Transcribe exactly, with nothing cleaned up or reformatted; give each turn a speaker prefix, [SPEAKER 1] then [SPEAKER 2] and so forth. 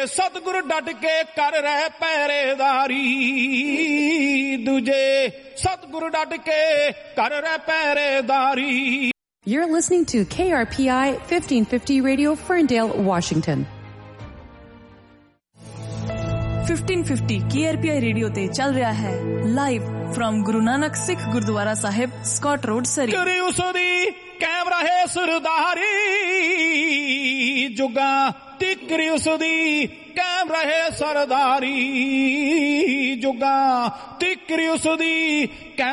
[SPEAKER 1] ਸਤਿਗੁਰ ਡਟ ਕੇ ਕਰ ਰਹਿ ਪਹਿਰੇਦਾਰੀ, ਦੂਜੇ ਸਤਿਗੁਰ ਡਟ ਕੇ ਕਰ ਰਹਿ ਪਹਿਰੇਦਾਰੀ।
[SPEAKER 2] You're listening to K R P I fifteen fifty Radio, Ferndale, Washington.
[SPEAKER 3] fifteen fifty K R P I radio ਤੇ ਚੱਲ ਰਿਹਾ ਹੈ ਲਾਈਵ ਫਰਮ ਗੁਰੂ ਨਾਨਕ ਸਿੱਖ ਗੁਰਦੁਆਰਾ ਸਾਹਿਬ, ਸਕਾਟ ਰੋਡ, ਸਰੀ।
[SPEAKER 1] ਕਰੀ ਉਸ ਦੀ ਕਾਇਮ ਰਹੇ ਸਰਦਾਰੀ, ਜੁਗਾਂ ਤਿਕਰੀ ਉਸ ਦੀ ਕਾਇਮ ਰਹੇ ਸਰਦਾਰੀ, ਜੁਗਾਂ ਤਿਕਰੀ ਉਸ ਦੀ